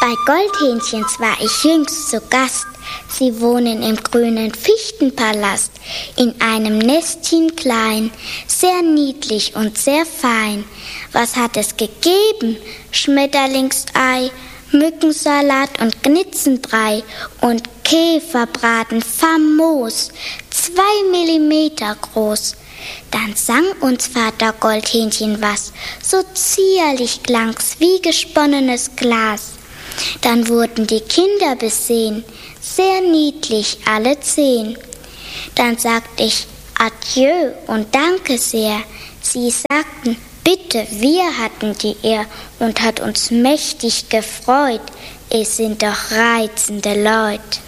Bei Goldhähnchens war ich jüngst zu Gast. Sie wohnen im grünen Fichtenpalast, in einem Nestchen klein, sehr niedlich und sehr fein. Was hat es gegeben? Schmetterlingsei, Mückensalat und Knitzenbrei und Käferbraten famos, 2 Millimeter groß. Dann sang uns Vater Goldhähnchen was, so zierlich klang's wie gesponnenes Glas. Dann wurden die Kinder besehen, sehr niedlich alle 10. Dann sagte ich Adieu und danke sehr. Sie sagten, bitte, wir hatten die Ehr und hat uns mächtig gefreut. Es sind doch reizende Leute.